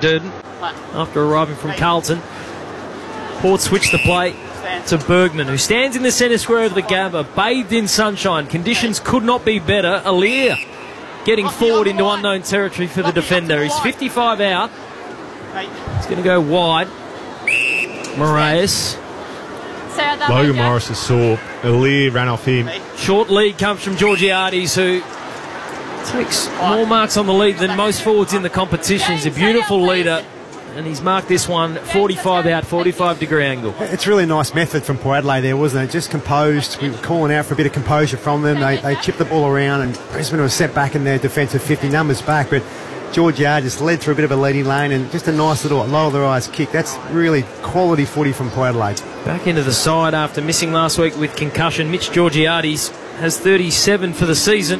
Durden after arriving from Carlton. Port switched the play to Bergman, who stands in the centre square of the Gabba, bathed in sunshine. Conditions could not be better. Alir getting forward into unknown territory for the defender. He's 55 out. He's going to go wide. Moraes. Logan Morris is sore. Alir ran off him. Short lead comes from Georgiades, who takes more marks on the lead than most forwards in the competition. He's a beautiful leader, and he's marked this one 45 out, 45-degree angle. It's a really nice method from Port Adelaide there, wasn't it? Just composed. We were calling out for a bit of composure from them. They chipped the ball around, and Brisbane was set back in their defensive 50 numbers back, but Georgiades led through a bit of a leading lane and just a nice little lower-the-rise kick. That's really quality footy from Port Adelaide. Back into the side after missing last week with concussion. Mitch Georgiades has 37 for the season.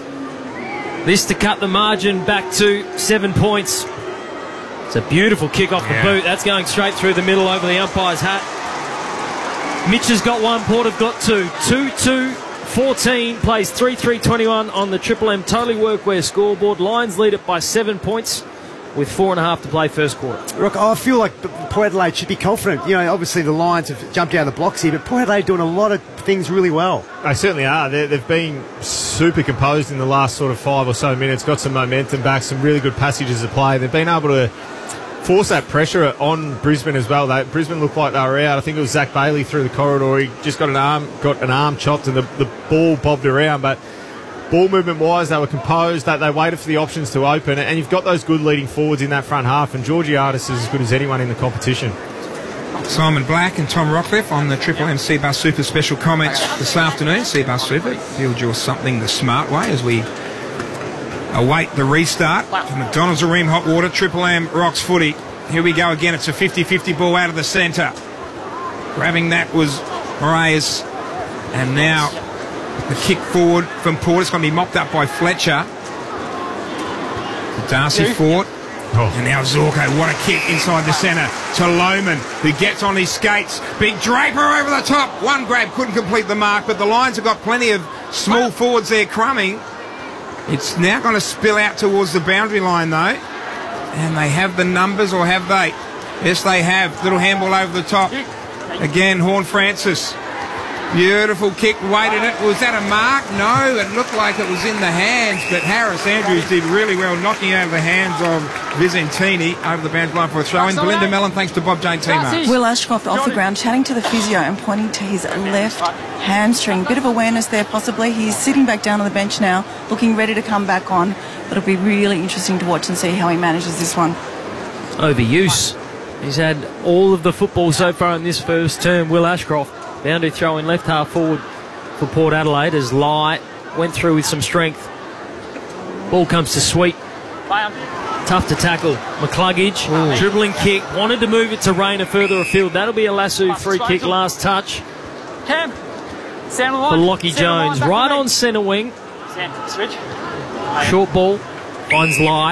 This to cut the margin back to 7 points. It's a beautiful kick off the boot. That's going straight through the middle over the umpire's hat. Mitch has got one, Port have got two. 2-2-14, plays 3-3-21 on the Triple M Totally Workwear scoreboard. Lions lead it by 7 points with 4.5 to play first quarter. Look, I feel like Port Adelaide should be confident. You know, obviously the Lions have jumped out of the blocks here, but Port Adelaide doing a lot of things really well. They certainly are. They've been super composed in the last sort of 5 or so minutes, got some momentum back, some really good passages of play. They've been able to force that pressure on Brisbane as well. Brisbane looked like they were out. I think it was Zach Bailey through the corridor. He just got an arm chopped and the ball bobbed around. But ball movement wise, they were composed. They waited for the options to open. And you've got those good leading forwards in that front half. And Georgiades is as good as anyone in the competition. Simon Black and Tom Rockcliffe on the Triple M Seabus Super special comments this afternoon. Seabus Super, build your something the smart way as we await the restart from McDonald's Areem Hot Water. Triple M Rocks footy. Here we go again. It's a 50-50 ball out of the centre. Grabbing that was Moraes. And now the kick forward from Port. It's going to be mopped up by Fletcher. Darcy Fort. And now Zorko, what a kick inside the centre to Lohman, who gets on his skates. Big Draper over the top. One grab, couldn't complete the mark, but the Lions have got plenty of small forwards there crumbing. It's now going to spill out towards the boundary line, though. And they have the numbers, or have they? Yes, they have. Little handball over the top. Again, Horne-Francis. Beautiful kick, waited it. Was that a mark? No, it looked like it was in the hands, but Harris Andrews did really well, knocking out of the hands of Vicentini over the boundary line for a throw-in. Belinda Mellon, thanks to Bob Jane T-Marks. Will Ashcroft off the ground, chatting to the physio and pointing to his left hamstring. Bit of awareness there, possibly. He's sitting back down on the bench now, looking ready to come back on. It'll be really interesting to watch and see how he manages this one. Overuse. He's had all of the football so far in this first term, Will Ashcroft. Boundary throw in left half forward for Port Adelaide as Lai went through with some strength. Ball comes to Sweet. Tough to tackle. McCluggage, dribbling kick, wanted to move it to Rayner further afield. That'll be a Lasso free kick, last touch for Lockie Jones. Right on centre wing. Short ball, finds Lai.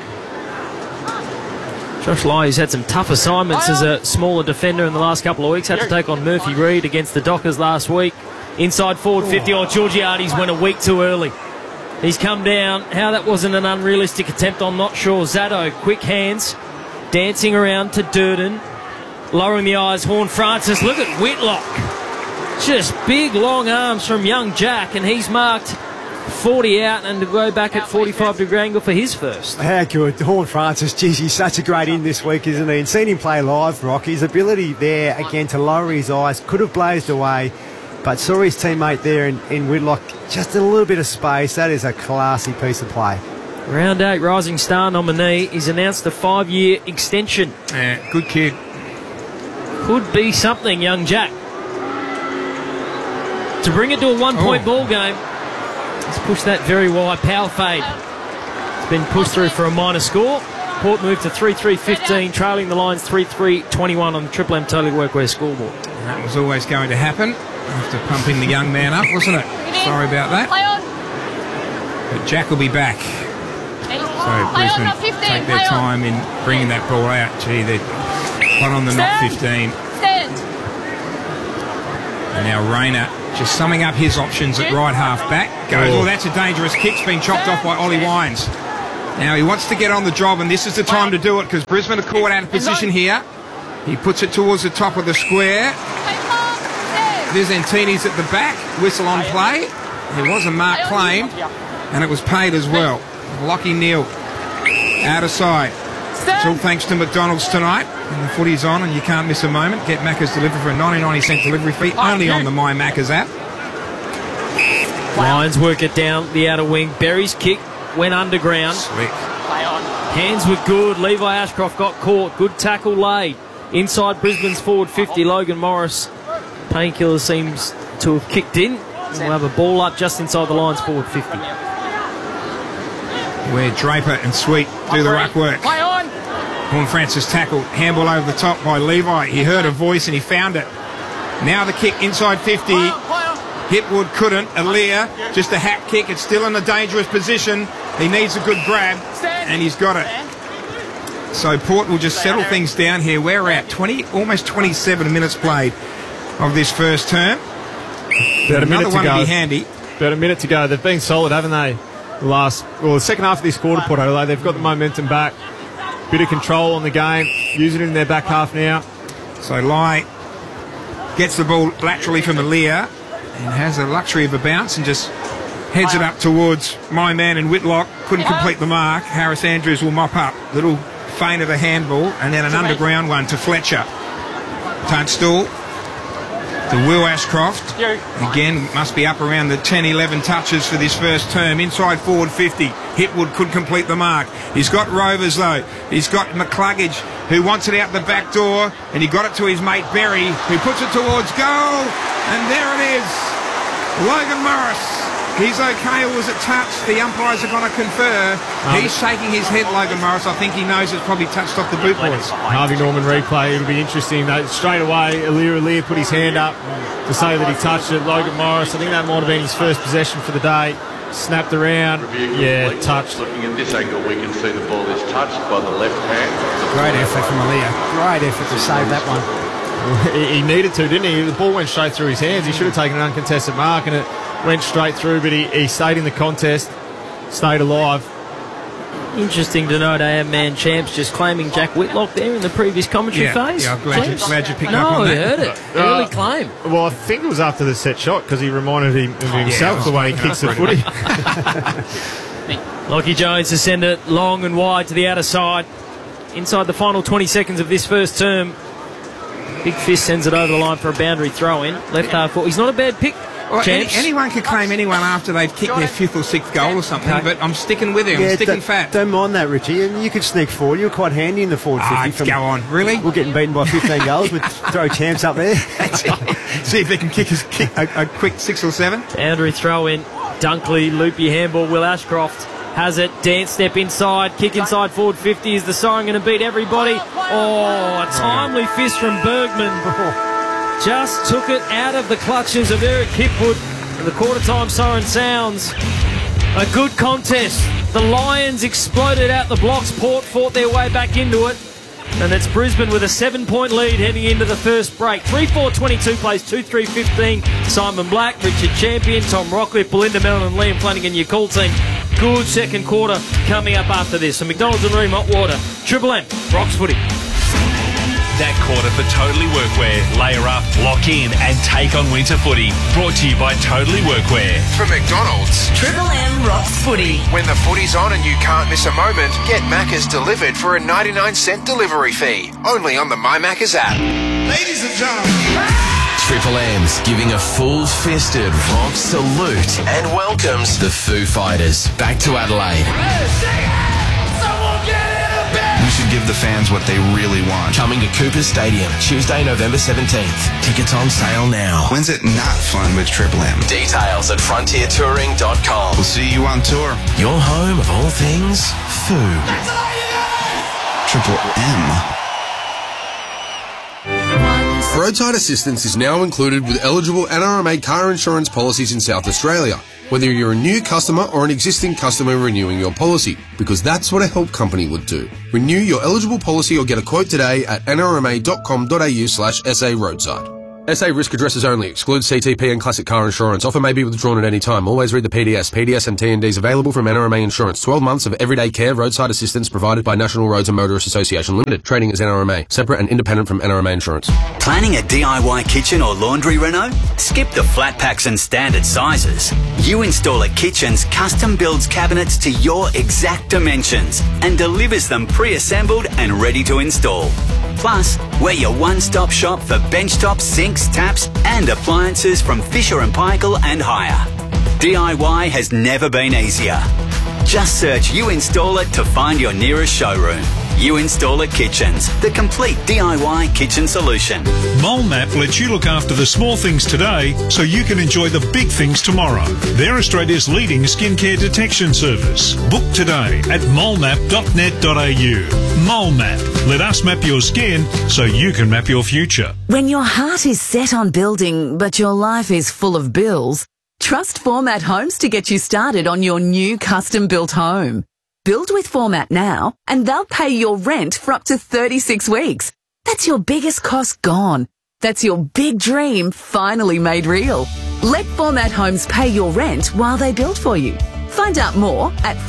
Josh Lai, who's had some tough assignments as a smaller defender in the last couple of weeks, had to take on Murphy Reid against the Dockers last week. Inside forward 50. Georgiades went a week too early. He's come down. How that wasn't an unrealistic attempt, I'm not sure. Zaddo, quick hands, dancing around to Durden, lowering the eyes. Horne-Francis, look at Whitlock. Just big, long arms from young Jack, and he's marked 40 out and to go back at 45-degree angle for his first. How good. Horne-Francis, geez, he's such a great in this week, isn't he? And seen him play live, Rock. His ability there, again, to lower his eyes, could have blazed away, but saw his teammate there in Whitlock, just a little bit of space. That is a classy piece of play. Round 8 Rising Star nominee. He's announced a 5-year extension. Yeah, good kid. Could be something, young Jack. To bring it to a one-point ball game. Let's push that very wide. Power fade. It's been pushed through for a minor score. Port moved to 3-3-15, trailing the Lions 3-3-21 on the Triple M Totally Workwear scoreboard. That was always going to happen after pumping the young man up, wasn't it? Sorry about that. But Jack will be back. So Brisbane take their time in bringing that ball out. Gee, they're one on the not 15. And now Rayner just summing up his options at right half back. Goes, that's a dangerous kick. It's been chopped off by Ollie Wines. Now he wants to get on the job, and this is the time to do it because Brisbane are caught out of position here. He puts it towards the top of the square. Visentini's at the back. Whistle on play. There was a mark claimed, and it was paid as well. Lockie Neal out of sight. It's all thanks to McDonald's tonight. And the footy's on, and you can't miss a moment. Get Macca's delivered for a 99-cent delivery fee only on the My Macca's app. Lions work it down the outer wing. Berry's kick went underground. Slick. Hands were good. Levi Ashcroft got caught. Good tackle laid. Inside Brisbane's forward 50, Logan Morris. Painkiller seems to have kicked in. And we'll have a ball up just inside the Lions forward 50. Where Draper and Sweet do the ruck work. Horn Francis tackled. Handball over the top by Levi. He heard a voice and he found it. Now the kick inside 50. Hipwood couldn't. Aaliyah, just a hat kick. It's still in a dangerous position. He needs a good grab, and he's got it. So Port will just settle things down here. We're at almost 27 minutes played of this first term. About a minute Another to one go. would be handy. About a minute to go. They've been solid, haven't they? The second half of this quarter, Port Adelaide, they've got the momentum back. Bit of control on the game. Using it in their back half now. So Lai gets the ball laterally from Aaliyah and has the luxury of a bounce and just heads it up towards my man in Whitlock. Couldn't complete the mark. Harris Andrews will mop up. Little feint of a handball and then an underground one to Fletcher. Tunstall to Will Ashcroft. Again, must be up around the 10-11 touches for this first term. Inside forward 50. Hipwood could complete the mark. He's got Rovers though. He's got McCluggage who wants it out the back door, and he got it to his mate Berry who puts it towards goal, and there it is. Logan Morris. He's okay, or was it touched? The umpires are going to confer. He's shaking his head, Logan Morris. I think he knows it's probably touched off the boot boys. Harvey Norman replay. It'll be interesting. Straight away, Aaliyah put his hand up to say that he touched it. Logan Morris, I think that might have been his first possession for the day. Snapped around. Yeah, touched. Looking at this angle, we can see the ball is touched by the left hand. Great effort from Aaliyah. Great effort to save that one. He needed to, didn't he? The ball went straight through his hands. He should have taken an uncontested mark, and it went straight through, but he stayed in the contest, stayed alive. Interesting to note, AM Man Champs just claiming Jack Whitlock there in the previous commentary phase. Yeah, I'm glad you picked up No, on I that. heard it. Early claim. Well, I think it was after the set shot because he reminded him of himself the way he kicks the footy. Lockie Jones to send it long and wide to the outer side. Inside the final 20 seconds of this first term. Big Fist sends it over the line for a boundary throw in. Left half forward. He's not a bad pick. Well, anyone can claim anyone after they've kicked their fifth or sixth goal or something, but I'm sticking with him. I'm sticking fat. Don't mind that, Richie. And you could sneak forward. You're quite handy in the forward 50. Go on. Really? We're getting beaten by 15 goals. We'd throw Champs up there. See if they can kick a quick 6 or 7. Boundary throw in. Dunkley, loopy handball. Will Ashcroft has it. Dance step inside. Kick inside forward 50. Is the siren going to beat everybody? Oh, a timely fist from Bergman. Just took it out of the clutches of Eric Hipwood. And the quarter-time siren sounds. A good contest. The Lions exploded out the blocks. Port fought their way back into it. And it's Brisbane with a 7-point lead heading into the first break. 3-4-22 plays 2-3-15. Simon Black, Richard Champion, Tom Rockcliffe, Belinda Mellon and Liam Flanagan, your call team. Good second quarter coming up after this. So McDonald's and Ream Hot Water. Triple M, Rocks Footy. That quarter for Totally Workwear. Layer up, lock in and take on winter footy. Brought to you by Totally Workwear. From McDonald's. Triple M Rocks Footy. When the footy's on and you can't miss a moment, get Macca's delivered for a 99-cent delivery fee. Only on the My Macca's app. Ladies and gentlemen. Triple M's giving a full-fisted rock salute and welcomes the Foo Fighters back to Adelaide. We should give the fans what they really want. Coming to Cooper Stadium, Tuesday, November 17th. Tickets on sale now. When's it not fun with Triple M? Details at frontiertouring.com. We'll see you on tour. Your home of all things Foo. Triple M. Roadside assistance is now included with eligible NRMA car insurance policies in South Australia, whether you're a new customer or an existing customer renewing your policy, because that's what a help company would do. Renew your eligible policy or get a quote today at nrma.com.au/SA roadside. SA risk addresses only. Excludes CTP and classic car insurance. Offer may be withdrawn at any time. Always read the PDS. PDS and TNDs available from NRMA Insurance. 12 months of everyday care, roadside assistance provided by National Roads and Motorists Association Limited. Trading as NRMA. Separate and independent from NRMA Insurance. Planning a DIY kitchen or laundry reno? Skip the flat packs and standard sizes. U-Installer Kitchens custom builds cabinets to your exact dimensions and delivers them pre-assembled and ready to install. Plus, we're your one-stop shop for benchtops, sinks, taps and appliances from Fisher & Paykel and higher. DIY has never been easier. Just search U-Installer to find your nearest showroom. U-Installer Kitchens, the complete DIY kitchen solution. MoleMap lets you look after the small things today so you can enjoy the big things tomorrow. They're Australia's leading skincare detection service. Book today at molemap.net.au. MoleMap. Let us map your skin so you can map your future. When your heart is set on building, but your life is full of bills, trust Format Homes to get you started on your new custom-built home. Build with Format now, and they'll pay your rent for up to 36 weeks. That's your biggest cost gone. That's your big dream finally made real. Let Format Homes pay your rent while they build for you. Find out more at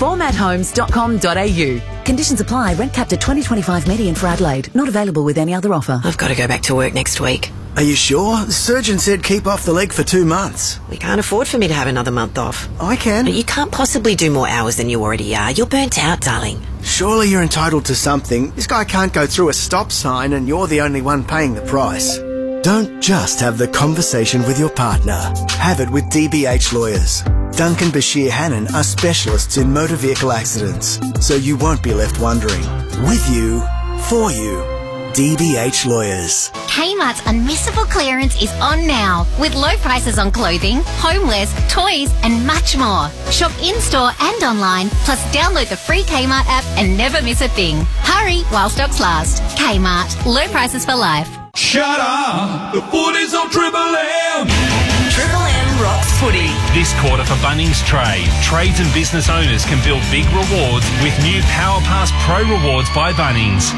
formathomes.com.au. Conditions apply. Rent capped at $20.25 median for Adelaide. Not available with any other offer. I've got to go back to work next week. Are you sure? The surgeon said keep off the leg for 2 months. We can't afford for me to have another month off. I can. But you can't possibly do more hours than you already are. You're burnt out, darling. Surely you're entitled to something. This guy can't go through a stop sign and you're the only one paying the price. Don't just have the conversation with your partner. Have it with DBH Lawyers. Duncan Bashir Hannon are specialists in motor vehicle accidents, so you won't be left wondering. With you, for you. DBH Lawyers. Kmart's unmissable clearance is on now, with low prices on clothing, homewares, toys and much more. Shop in-store and online, plus download the free Kmart app and never miss a thing. Hurry while stocks last. Kmart. Low prices for life. Shut up! The footy's on Triple M! Triple M rocks footy. This quarter for Bunnings Trade. Trades and business owners can build big rewards with new Power Pass Pro Rewards by Bunnings.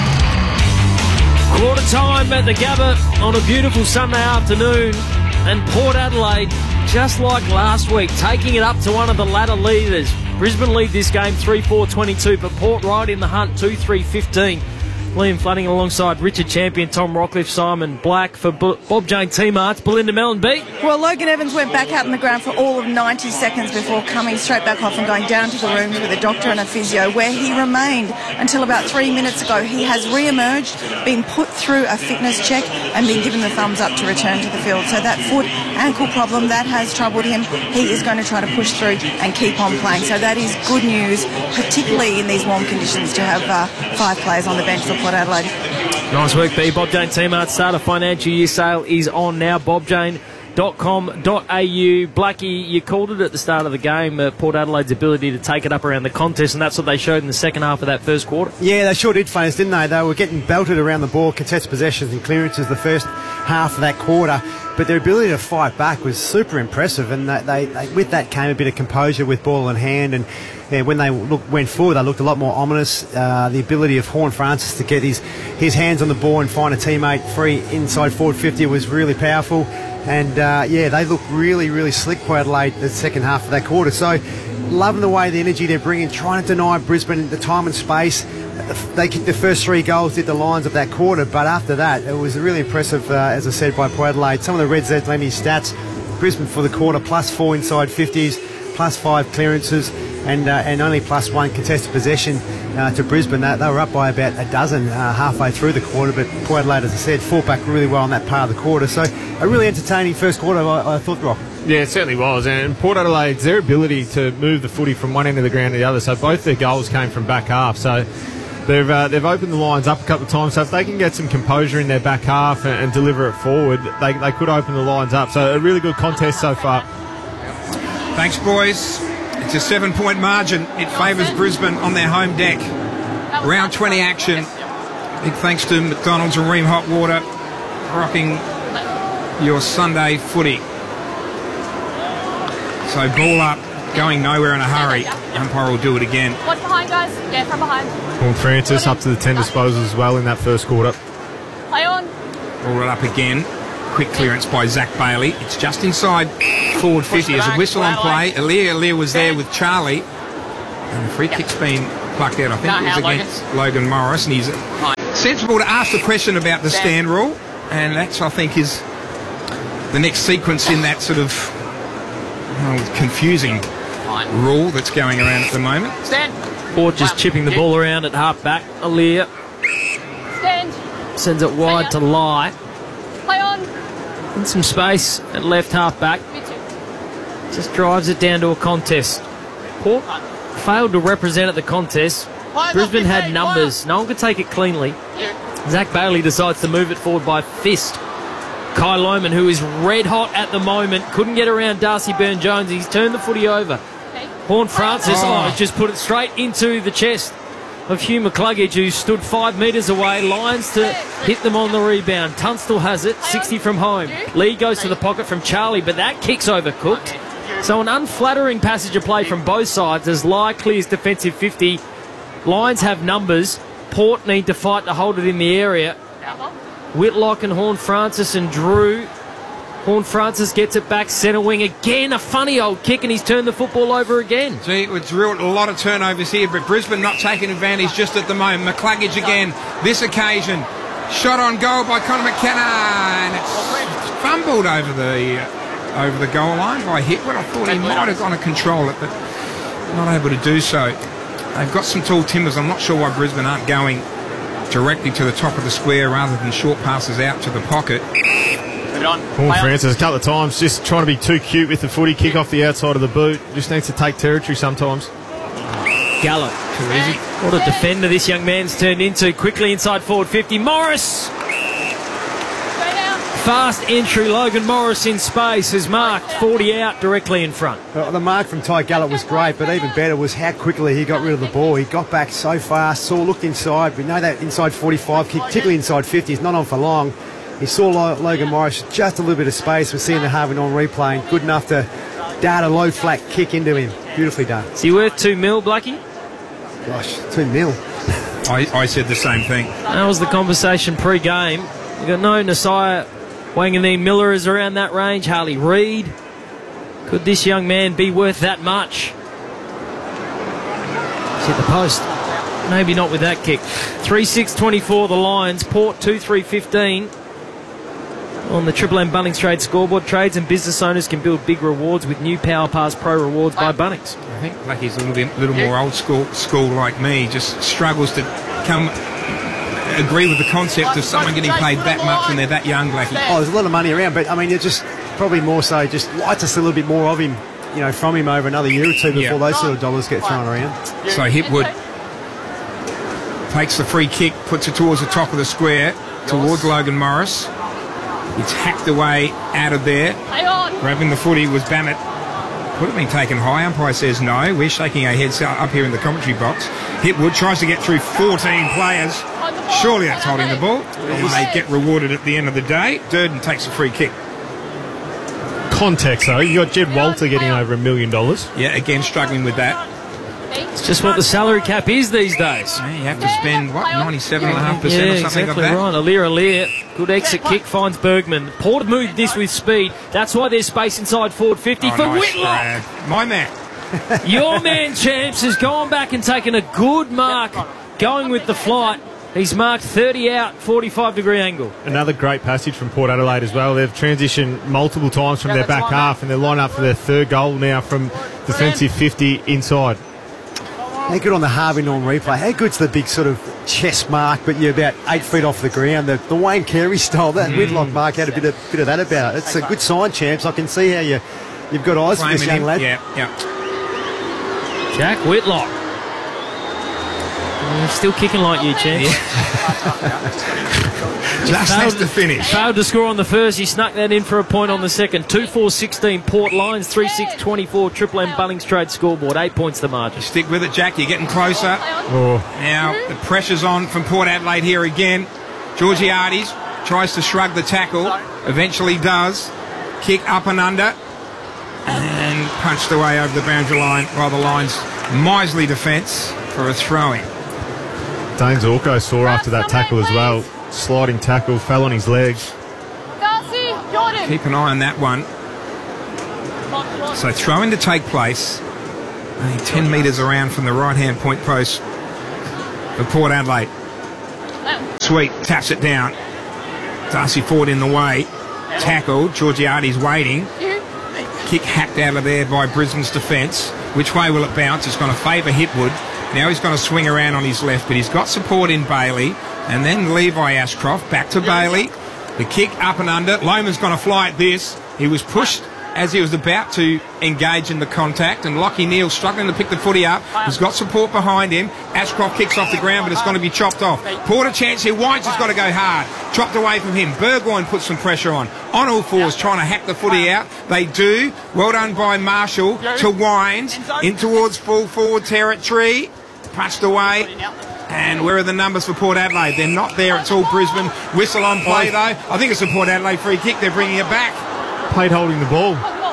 Quarter time at the Gabba on a beautiful Sunday afternoon, and Port Adelaide, just like last week, taking it up to one of the ladder leaders. Brisbane lead this game 3-4-22, but Port right in the hunt 2-3-15. Liam Flooding alongside Richard Champion, Tom Rockcliffe, Simon Black for Bob Jane T-Marts, Belinda Mellon B. Well, Logan Evans went back out on the ground for all of 90 seconds before coming straight back off and going down to the rooms with a doctor and a physio, where he remained until about 3 minutes ago. He has re-emerged, been put through a fitness check and been given the thumbs up to return to the field. So that foot ankle problem, that has troubled him. He is going to try to push through and keep on playing. So that is good news, particularly in these warm conditions, to have 5 players on the bench for Port Adelaide. Nice work, B. Bob Jane T-Mart starter financial year sale is on now. bobjane.com.au. Blackie, you called it at the start of the game, Port Adelaide's ability to take it up around the contest, and that's what they showed in the second half of that first quarter. Yeah, they sure did, Flames, didn't they? They were getting belted around the ball, contested possessions and clearances the first half of that quarter, but their ability to fight back was super impressive, and they with that came a bit of composure with ball in hand, and when they went forward, they looked a lot more ominous. The ability of Horn Francis to get his hands on the ball and find a teammate free inside forward 50 was really powerful. And, they look really, really slick, Port Adelaide, the second half of that quarter. So, loving the way the energy they're bringing, trying to deny Brisbane the time and space. They kicked the first 3 goals, did the lines of that quarter, but after that, it was really impressive, as I said, by Port Adelaide. Some of the Red Z Lemmy stats, Brisbane for the quarter, +4 inside 50s, +5 clearances, and only +1 contested possession to Brisbane. They were up by about a dozen halfway through the quarter, but Port Adelaide, as I said, fought back really well on that part of the quarter. So a really entertaining first quarter, I thought, Rock. Yeah, it certainly was. And Port Adelaide's their ability to move the footy from one end of the ground to the other. So both their goals came from back half. So they've opened the lines up a couple of times. So if they can get some composure in their back half and deliver it forward, they could open the lines up. So a really good contest so far. Thanks, boys. It's a 7-point margin. It favours Brisbane on their home deck. Round 20 action. Big thanks to McDonald's and Ream Hot Water rocking your Sunday footy. So ball up, going nowhere in a hurry. Umpire will do it again. One behind, guys. Yeah, from behind. Horn Francis up to the 10 disposals as well in that first quarter. Play on. Ball it up again. quick clearance by Zach Bailey. It's just inside forward 50. There's a whistle on play. Alir was there with Charlie. And the free kick's been plucked out. I think it was against Logan Morris. And he's sensible to ask the question about the stand rule. And that's, I think, is the next sequence in that sort of confusing rule that's going around at the moment. Port just chipping the ball around at half back. Alir sends it wide to Lai. Play on. In some space at left half back. Just drives it down to a contest. Port failed to represent at the contest. Brisbane had numbers. No one could take it cleanly. Zach Bailey decides to move it forward by fist. Kai Lohmann, who is red hot at the moment, couldn't get around Darcy Byrne-Jones. He's turned the footy over. Horne-Francis just put it straight into the chest of Hugh McCluggage, who stood 5 metres away. Lions to hit them on the rebound. Tunstall has it, 60 from home. Lee goes to the pocket from Charlie, but that kick's overcooked. So an unflattering passage of play from both sides as Lai clears defensive 50. Lions have numbers. Port need to fight to hold it in the area. Whitlock and Horne-Francis and Drew. Horne-Francis gets it back centre wing again. A funny old kick, and he's turned the football over again. See, it's real, a lot of turnovers here, but Brisbane not taking advantage just at the moment. McCluggage again, this occasion. Shot on goal by Connor McKenna, and it's fumbled over the goal line by Hipwood. I thought he might have gone to control it, but not able to do so. They've got some tall timbers. I'm not sure why Brisbane aren't going directly to the top of the square rather than short passes out to the pocket. Horne-Francis a couple of times just trying to be too cute with the footy, kick off the outside of the boot. Just needs to take territory sometimes. Gallup. What a defender this young man's turned into. Quickly inside forward 50. Morris. Fast entry. Logan Morris in space has marked 40 out directly in front. Well, the mark from Ty Gallup was great, but even better was how quickly he got rid of the ball. He got back so fast, looked inside. We know that inside 45 kick, particularly inside 50, is not on for long. He saw Logan Morris just a little bit of space. We're seeing the Harvey Norman replay, and good enough to dart a low flat kick into him. Beautifully done. Is he worth $2 million, Blackie? Gosh, $2 million. I said the same thing. That was the conversation pre-game. You got no Nasiah Wanganeen Miller is around that range. Harley Reid. Could this young man be worth that much? He's hit the post. Maybe not with that kick. 3-6-24 the Lions. Port 2-3-15. On the Triple M Bunnings Trade scoreboard, trades and business owners can build big rewards with new Power Pass Pro rewards by Bunnings. I think Blackie's a little more old school like me, just struggles to agree with the concept of someone getting paid that much when they're that young, Blackie. Oh, there's a lot of money around, but I mean, it's just probably more so just like to see a little bit more of him, from him over another year or two before those sort of dollars get thrown around. So Hipwood takes the free kick, puts it towards the top of the square, towards Logan Morris. It's hacked away out of there. Grabbing the footy was Bammett. Could have been taken high. Umpire says no. We're shaking our heads up here in the commentary box. Hipwood tries to get through 14 players. Surely that's holding the ball. And they get rewarded at the end of the day. Durden takes a free kick. Context though, you got Jed Walter getting over $1 million. Yeah, again struggling with that. It's just what the salary cap is these days. Yeah, you have to spend, 97.5% or something exactly like that? Right. Alir. Good exit kick finds Bergman. Port moved this with speed. That's why there's space inside forward 50 for nice Whitlock. Grab. My man. Your man, Champs, has gone back and taken a good mark going with the flight. He's marked 30 out, 45-degree angle. Another great passage from Port Adelaide as well. They've transitioned multiple times from their back half, and they're lined up for their third goal now from defensive 50 inside. How good on the Harvey Norman replay. How good's the big sort of chest mark, but you're about 8 feet off the ground. The Wayne Carey style, that Whitlock mark had a bit of that about it. It's a good sign, Champs. I can see how you've got eyes for this young lad. Yeah. Jack Whitlock. Still kicking like you, Champs. Just has to finish. Failed to score on the first. He snuck that in for a point on the second. 2-4-16 Port Lions. 3-6-24 Triple M Bunnings Trade scoreboard. 8 points the margin. Stick with it, Jack. You're getting closer. Now the pressure's on from Port Adelaide here again. Georgiades tries to shrug the tackle. Eventually does. Kick up and under. And punched away over the boundary line by the Lions' miserly defence for a throw-in. Danes Orko saw after that tackle as well. Sliding tackle, fell on his legs. keep an eye on that one. So throw-in to take place. Only 10 metres around from the right-hand point post of Port Adelaide. Sweet taps it down. Darcy Ford in the way. Tackled. Georgiades waiting. Kick hacked out of there by Brisbane's defence. Which way will it bounce? It's going to favour Hipwood. Now he's going to swing around on his left, but he's got support in Bailey. And then Levi Ashcroft back to Bailey. The kick up and under. Lohman's going to fly at this. He was pushed as he was about to engage in the contact, and Lockie Neal struggling to pick the footy up. He's got support behind him. Ashcroft kicks off the ground, but it's going to be chopped off. Porter chance here. Wines has got to go hard. Chopped away from him. Burgoyne puts some pressure on all fours, trying to hack the footy out. They do. Well done by Marshall to Wines in towards full forward territory. Punched away. And where are the numbers for Port Adelaide? They're not there. It's all Brisbane. Whistle on play, though. I think it's a Port Adelaide free kick. They're bringing it back. Pate holding the ball.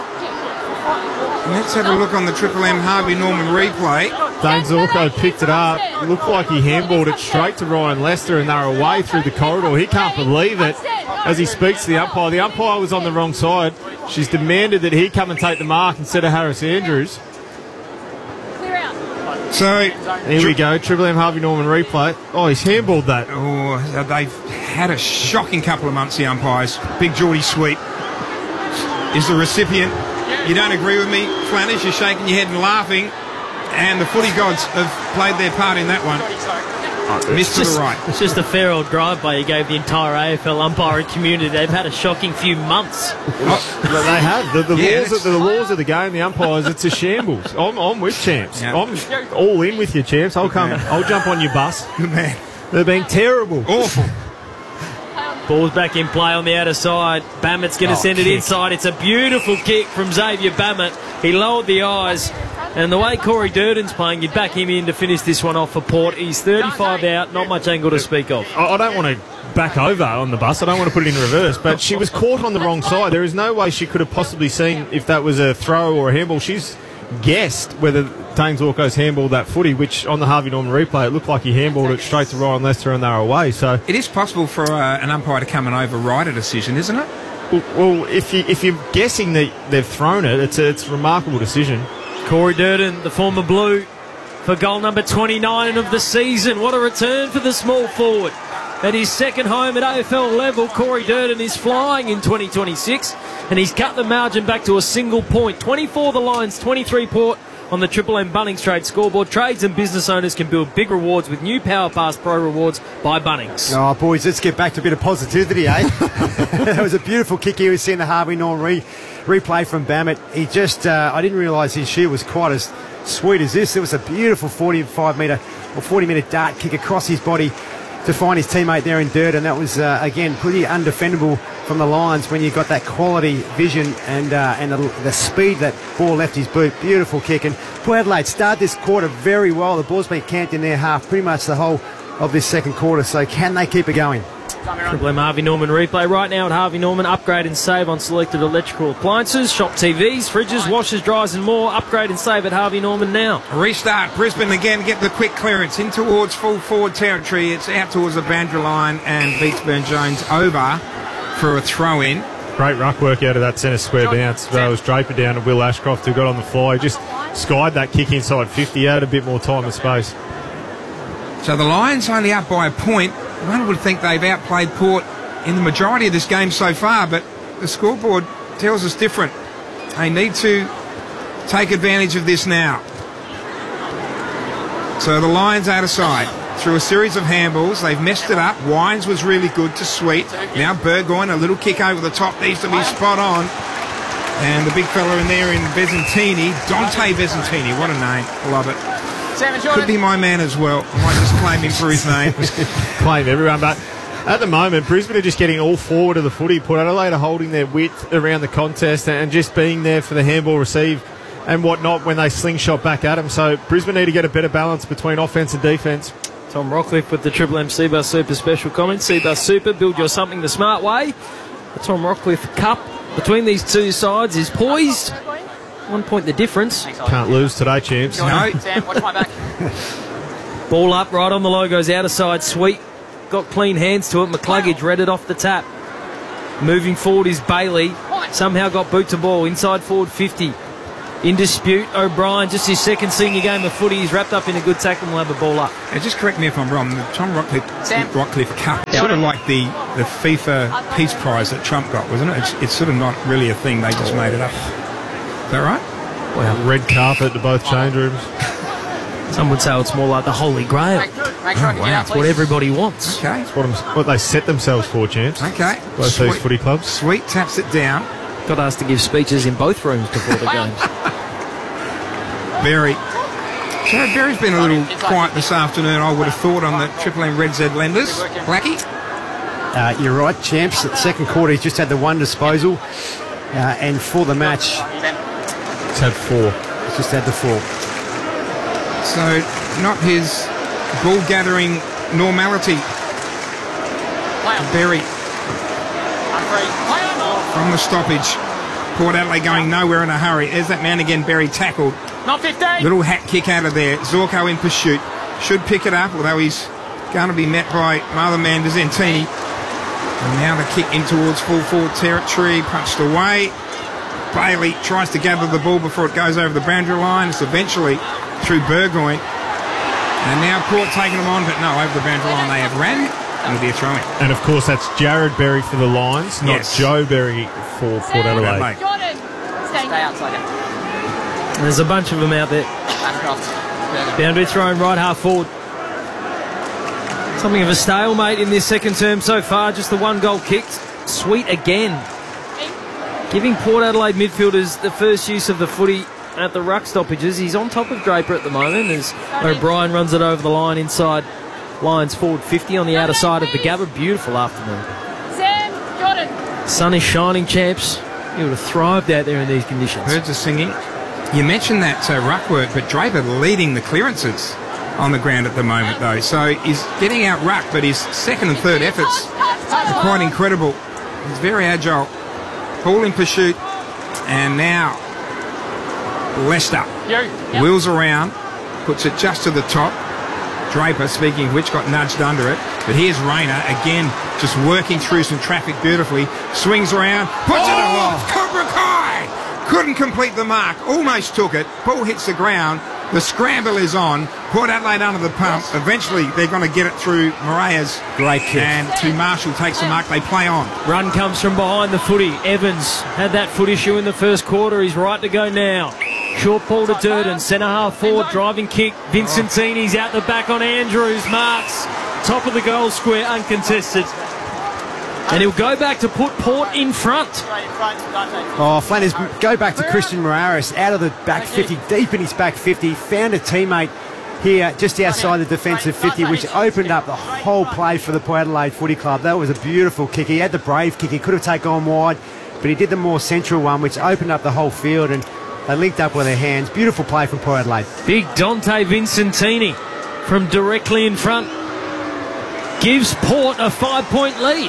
Let's have a look on the Triple M Harvey Norman replay. Dane Zorko picked it up. It looked like he handballed it straight to Ryan Lester, and they were away through the corridor. He can't believe it as he speaks to the umpire. The umpire was on the wrong side. She's demanded that he come and take the mark instead of Harris Andrews. So here we go. Triple M Harvey Norman replay. Oh, he's handballed that. Oh, they've had a shocking couple of months, the umpires. Big Geordie Sweet is the recipient. You don't agree with me, Flanish? You're shaking your head and laughing. And the footy gods have played their part in that one. Missed to the right. It's just a fair old drive-by you gave the entire AFL umpiring community. They've had a shocking few months. They have. The laws of the game, the umpires, it's a shambles. I'm with champs. Yeah. I'm all in with you, champs. I'll jump on your bus. Good man. They're being terrible. Awful. Ball's back in play on the outer side. Bammett's going to send it inside. It's a beautiful kick from Xavier Bammett. He lowered the eyes. And the way Corey Durden's playing, you'd back him in to finish this one off for Port. He's 35 out, not much angle to speak of. I don't want to back over on the bus. I don't want to put it in reverse. But she was caught on the wrong side. There is no way she could have possibly seen if that was a throw or a handball. She's guessed whether Dane Zorko's handballed that footy, which on the Harvey Norman replay, it looked like he handballed it straight to Ryan Lester and they were away. So it is possible for an umpire to come and override a decision, isn't it? Well, if you're guessing that they've thrown it, it's a remarkable decision. Corey Durden, the former Blue, for goal number 29 of the season. What a return for the small forward. At his second home at AFL level, Corey Durden is flying in 2026, and he's cut the margin back to a single point. 24 the Lions, 23 Port on the Triple M Bunnings Trade scoreboard. Trades and business owners can build big rewards with new Power Pass Pro rewards by Bunnings. Oh, boys, let's get back to a bit of positivity, eh? That was a beautiful kick here. We've seen the Harvey Norman replay from Bammett. He just, I didn't realise his shoe was quite as sweet as this. It was a beautiful 40-metre dart kick across his body to find his teammate there in dirt, and that was, again, pretty undefendable from the Lions when you got that quality vision and the speed that ball left his boot. Beautiful kick. And Port Adelaide start this quarter very well. The ball's been camped in their half pretty much the whole of this second quarter, so can they keep it going? Triple M Harvey Norman replay right now at Harvey Norman. Upgrade and save on selected electrical appliances, shop TVs, fridges, washers, dryers and more. Upgrade and save at Harvey Norman now. Restart. Brisbane again get the quick clearance in towards full forward territory. It's out towards the boundary line and beats Burne-Jones over for a throw-in. Great ruck work out of that centre square bounce. That was Draper down to Will Ashcroft, who got on the fly. Just skied that kick inside 50. He had a bit more time and space. So the Lions only up by a point. One would think they've outplayed Port in the majority of this game so far, but the scoreboard tells us different. They need to take advantage of this now. So the Lions out of side. Through a series of handballs, they've messed it up. Wines was really good to Sweet. Now Burgoyne, a little kick over the top, needs to be spot on. And the big fella in there in Vesentini, Dante Vesentini, what a name, love it. Could be my man as well. I might just claim him for his name. Claim everyone, but at the moment, Brisbane are just getting all forward of the footy. Port Adelaide are holding their width around the contest and just being there for the handball receive and whatnot when they slingshot back at them. So Brisbane need to get a better balance between offence and defence. Tom Rockcliffe with the Triple M Seabus Super special comments. Seabus Super, build your something the smart way. The Tom Rockcliffe Cup between these two sides is poised. 1 point the difference. Can't lose today, champs. No. Sam, watch my back. Ball up right on the logos, outer side. Sweet. Got clean hands to it. McCluggage read it off the tap. Moving forward is Bailey. Somehow got boot to ball inside forward 50. In dispute, O'Brien, just his second senior game of footy. He's wrapped up in a good tackle and will have a ball up. And just correct me if I'm wrong, the Tom Rockcliffe Cup, it's sort of like the FIFA Peace Prize that Trump got, wasn't it? It's sort of not really a thing, they just made it up. Is that right? Well, red carpet to both change rooms. Some would say it's more like the Holy Grail. It's what everybody wants. Okay. It's what they set themselves for, champs. Okay. Both these footy clubs. Sweet taps it down. Got asked to give speeches in both rooms before the games. Berry. So Berry's been a little quiet this afternoon, I would have thought, on the Triple M Red Z lenders. Blackie? You're right, champs. The second quarter, he's just had the one disposal. And for the match... He's had 4. He's just had the 4. So, not his ball-gathering normality. Berry. From the stoppage. Port Adelaide going nowhere in a hurry. There's that man again, Berry tackled. Not 15. Little hat kick out of there. Zorko in pursuit. Should pick it up, although he's going to be met by Mother Man Desentini. And now the kick in towards full forward territory. Punched away. Bailey tries to gather the ball before it goes over the boundary line. It's eventually through Burgoyne. And now Port taking them on, but no, over the boundary line they have ran. It'll be a throw-in. And of course that's Jared Berry for the Lions, not Joe Berry for Port Adelaide. Jordan, stay outside. There's a bunch of them out there. Boundary thrown right half forward. Something of a stalemate in this second term so far. Just the one goal kicked. Sweet again. Giving Port Adelaide midfielders the first use of the footy at the ruck stoppages. He's on top of Draper at the moment as O'Brien runs it over the line inside Lions forward 50 on the outer side of the Gabba. Beautiful afternoon. Sam, Jordan. Sun is shining, champs. You would have thrived out there in these conditions. Birds are singing. You mentioned that ruck work, but Draper leading the clearances on the ground at the moment, though. So he's getting out ruck, but his second and third efforts are quite incredible. He's very agile. Ball in pursuit. And now Lester wheels around, puts it just to the top. Draper, speaking of which, got nudged under it. But here's Rayner, again, just working through some traffic beautifully. Swings around, puts it aloft. Cobra Kai! Couldn't complete the mark, almost took it. Ball hits the ground. The scramble is on. Port Adelaide under the pump. Eventually, they're going to get it through Maria's. Great kick. And to Marshall takes the mark. They play on. Run comes from behind the footy. Evans had that foot issue in the first quarter. He's right to go now. Short ball to Durden. Centre half forward. Driving kick. Vincentini's out the back on Andrews. Marks. Top of the goal square. Uncontested. And he'll go back to put Port in front. Oh, Flanders, go back to Christian Moraris out of the back 50, deep in his back 50. Found a teammate here just outside the defensive 50, which opened up the whole play for the Port Adelaide Footy Club. That was a beautiful kick. He had the brave kick. He could have taken on wide, but he did the more central one, which opened up the whole field, and they linked up with their hands. Beautiful play from Port Adelaide. Big Dante Vincentini from directly in front gives Port a 5-point lead.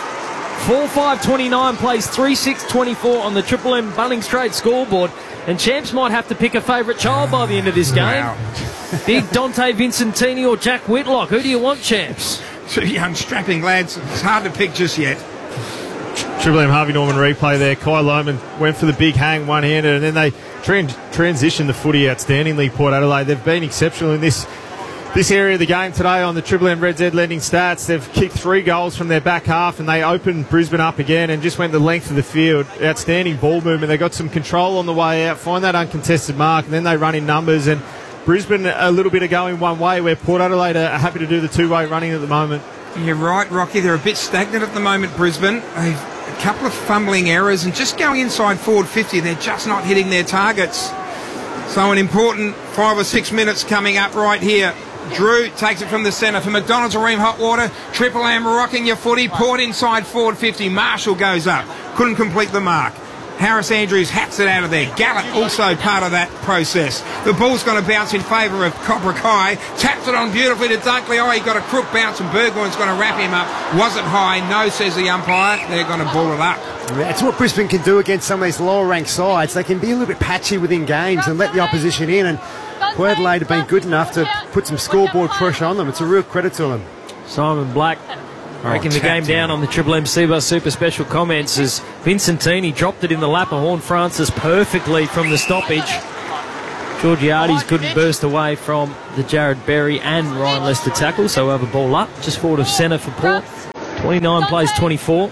4-5-29 plays 3-6-24 on the Triple M Bunnings Trade scoreboard, and champs might have to pick a favourite child by the end of this game. Wow. Big Dante Vincentini or Jack Whitlock. Who do you want, champs? Two young strapping lads. It's hard to pick just yet. Triple M Harvey Norman replay there. Kai Lohman went for the big hang one-handed, and then they transitioned the footy outstandingly, Port Adelaide. They've been exceptional in this area of the game today on the Triple M Red Z lending stats. They've kicked 3 goals from their back half, and they opened Brisbane up again and just went the length of the field. Outstanding ball movement. They got some control on the way out, find that uncontested mark, and then they run in numbers. And Brisbane a little bit of going one way, where Port Adelaide are happy to do the two-way running at the moment. You're right, Rocky. They're a bit stagnant at the moment, Brisbane. They've a couple of fumbling errors and just going inside forward 50. They're just not hitting their targets. So an important 5 or 6 minutes coming up right here. Drew takes it from the centre for McDonald's Areem Hotwater. Triple M rocking your footy. Port inside forward 50. Marshall goes up. Couldn't complete the mark. Harris Andrews hacks it out of there. Gallup also part of that process. The ball's going to bounce in favour of Cobra Kai. Taps it on beautifully to Dunkley. Oh, he got a crook bounce and Burgoyne's going to wrap him up. Was it high? No, says the umpire. They're going to ball it up. That's what Brisbane can do against some of these lower ranked sides. They can be a little bit patchy within games and let the opposition in, and Port Adelaide have been good enough to put some scoreboard pressure on them. It's a real credit to them. Simon Black Breaking the game down on the Triple M Seabus Super Special comments as Vincentini dropped it in the lap of Horn Francis perfectly from the stoppage. Georgiades couldn't burst away from the Jared Berry and Ryan Lester tackle, so we'll have a ball up just forward of centre for Port. 29 plays 24.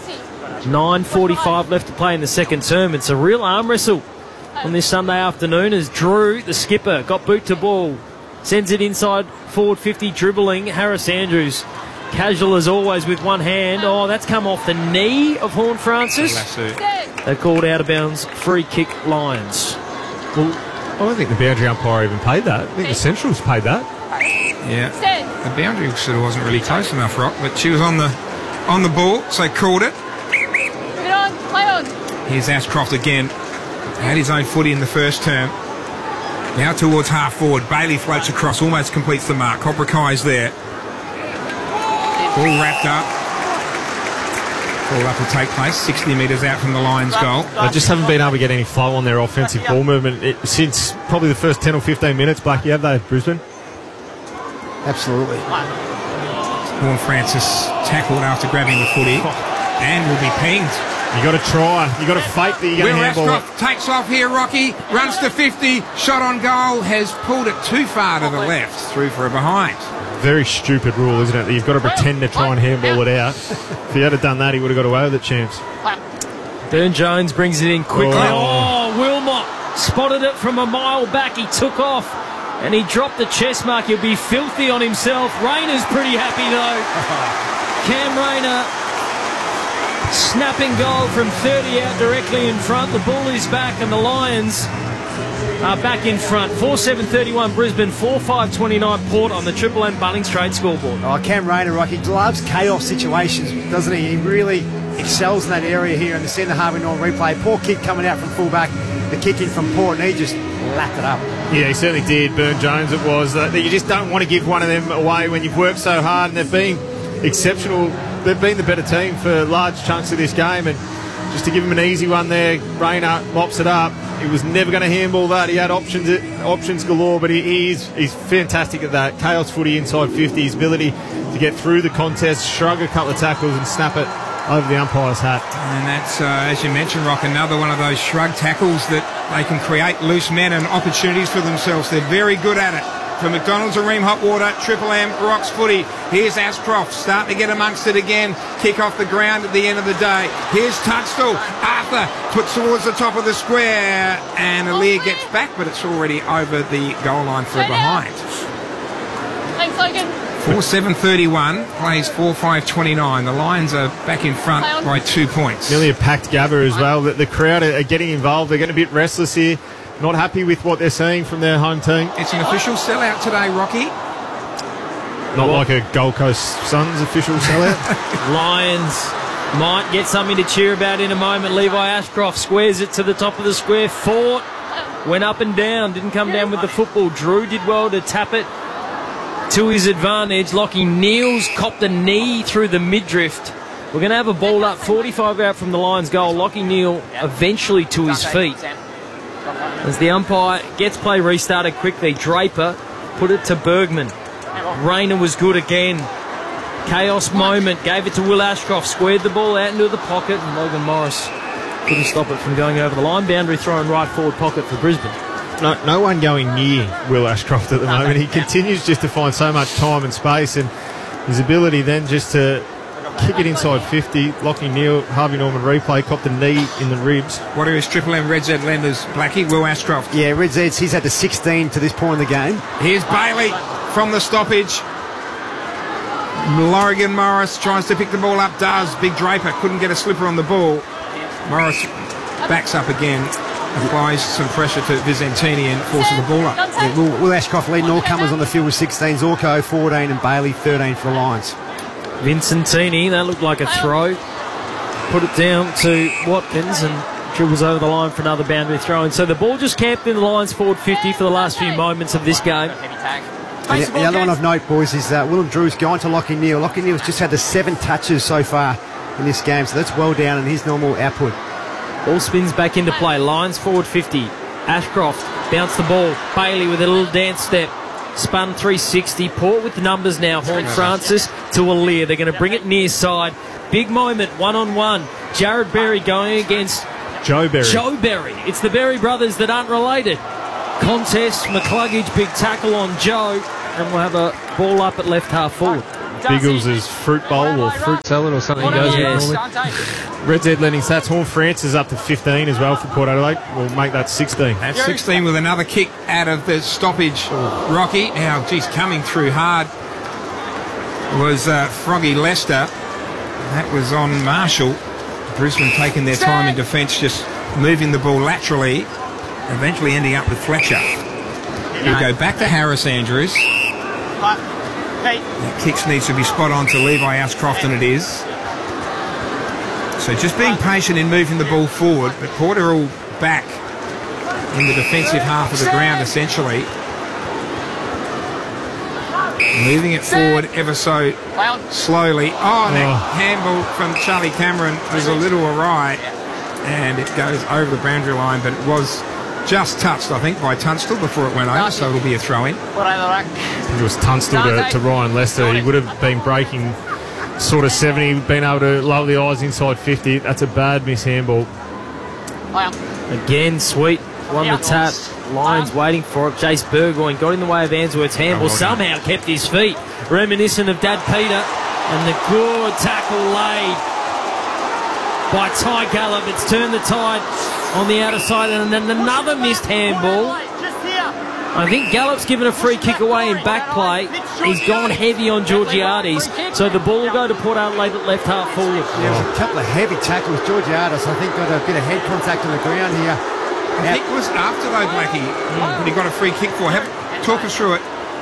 9:45 left to play in the second term. It's a real arm wrestle on this Sunday afternoon as Drew, the skipper, got boot to ball. Sends it inside forward 50, dribbling Harris Andrews. Casual as always with one hand. Oh, that's come off the knee of Horn Francis. They've called out of bounds free kick Lions. Well, I don't think the boundary umpire even paid that. I think the Centrals paid that. Yeah. The boundary sort of wasn't really close enough, Rock, but she was on the ball, so called it. Get on, play on. Here's Ashcroft again. Had his own footy in the first term. Now towards half forward. Bailey floats across, almost completes the mark. Koprikai's there. All wrapped up. All up will take place 60 metres out from the Lions' goal. They just haven't been able to get any flow on their offensive ball movement since probably the first 10 or 15 minutes, Blackie, have they, Brisbane? Absolutely. Horn Francis tackled after grabbing the footy and will be pinged. You got to try. You got to fake that you're going to handball it. Ashcroft takes off here, Rocky. Runs to 50. Shot on goal. Has pulled it too far to the left. Through for a behind. Very stupid rule, isn't it? That you've got to pretend to try and handball it out. If he had done that, he would have got away with it, champs. Burn Jones brings it in quickly. Oh, Wilmot spotted it from a mile back. He took off and he dropped the chest mark. He'll be filthy on himself. Rayner's pretty happy though. Cam Rayner snapping goal from 30 out directly in front. The ball is back and the Lions are back in front. 4-7-31 Brisbane, 4-5-29 Port on the Triple M Bunnings Trade scoreboard. Oh, Cam Rayner, Rocky, loves chaos situations, doesn't he? He really excels in that area here in the centre Harvey Norman replay. Poor kick coming out from fullback, the kick in from Port, and he just lapped it up. Yeah, he certainly did. Burn Jones it was. That you just don't want to give one of them away when you've worked so hard, and they've been exceptional. They've been the better team for large chunks of this game, and just to give him an easy one there, Rayner mops it up. He was never going to handball that. He had options galore, but he's fantastic at that. Chaos footy inside 50, his ability to get through the contest, shrug a couple of tackles and snap it over the umpire's hat. And that's, as you mentioned, Rock, another one of those shrug tackles that they can create loose men and opportunities for themselves. They're very good at it. For McDonald's and Ream Hotwater, Triple M, Rocks footy. Here's Ashcroft, starting to get amongst it again. Kick off the ground at the end of the day. Here's Tunstall. Arthur puts towards the top of the square, and Alir gets back, but it's already over the goal line for a behind. Thanks, Logan. 4-7-31, plays 4-5-29. The Lions are back in front by 2 points. Nearly a packed gather as well. The crowd are getting involved. They're getting a bit restless here. Not happy with what they're seeing from their home team. It's an official sellout today, Rocky. Not like a Gold Coast Suns official sellout. Lions might get something to cheer about in a moment. Levi Ashcroft squares it to the top of the square. Fort went up and down, didn't come down with the football. Drew did well to tap it to his advantage. Lockie Neals copped a knee through the midriff. We're going to have a ball up, 45 out from the Lions goal. Lockie Neal eventually to his feet. As the umpire gets play restarted quickly, Draper put it to Bergman. Rayner was good again. Chaos moment, gave it to Will Ashcroft, squared the ball out into the pocket, and Logan Morris couldn't stop it from going over the line. Boundary throw in right forward pocket for Brisbane. No one going near Will Ashcroft at the moment. He continues just to find so much time and space, and his ability then just to kick it inside 50. Lockie Neal, Harvey Norman replay, copped a knee in the ribs. What are his Triple M Red Z lenders, Blackie? Will Ashcroft. Yeah, Red Z's, he's had the 16 to this point in the game. Here's Bailey from the stoppage. Lorigan Morris tries to pick the ball up, does. Big Draper couldn't get a slipper on the ball. Morris backs up again, applies some pressure to Vicentini and forces the ball up. Yeah, Will Ashcroft leading all comers on the field with 16. Zorko 14 and Bailey 13 for the Lions. Vincentini, that looked like a throw. Put it down to Watkins and dribbles over the line for another boundary throw. And so the ball just camped in the Lions forward 50 for the last few moments of this game. And the other one of note, boys, is Willem Drew's gone to Lockie Neal. Lockie Neal's just had the 7 touches so far in this game, so that's well down in his normal output. Ball spins back into play. Lions forward 50. Ashcroft bounced the ball. Bailey with a little dance step. spun 360. Port with the numbers now. Horn Francis to Aaliyah. They're going to bring it near side. Big moment, one-on-one. Jared Berry going against Joe Berry. Joe Berry. It's the Berry brothers that aren't related. Contest, McCluggage, big tackle on Joe, and we'll have a ball up at left half forward. Biggles' fruit bowl or fruit salad or something goes with normally. Red Dead lending stats. Horn Francis up to 15 as well for Port Adelaide. We'll make that 16. That's 16 with another kick out of the stoppage. Rocky. Now, geez, coming through hard was Froggy Lester. That was on Marshall. Brisbane taking their time in defence, just moving the ball laterally, eventually ending up with Fletcher. He'll go back to Harris Andrews. That kicks needs to be spot on to Levi Ashcroft, and it is. So just being patient in moving the ball forward, but Port are all back in the defensive half of the ground, essentially. Moving it forward ever so slowly. Oh, and that handball from Charlie Cameron was a little awry, and it goes over the boundary line, but it was just touched, I think, by Tunstall before it went over, so it'll be a throw-in. I think it was Tunstall to Ryan Lester. He would have been breaking sort of 70, been able to lower the eyes inside 50. That's a bad miss handball. Again, Sweet won the tap. Lions waiting for it. Jace Burgoyne got in the way of Ainsworth's handball. Somehow kept his feet. Reminiscent of Dad Peter. And the good tackle laid by Ty Gallop. It's turned the tide on the outer side. And then another missed handball. I think Gallop's given a free kick away in back play. He's gone heavy on Georgiades. So the ball will go to Port Adelaide at left half forward. There was a couple of heavy tackles. Georgiades, I think, got a bit of head contact on the ground here. I think it was after though, Blackie, when he got a free kick for. Talk us through it.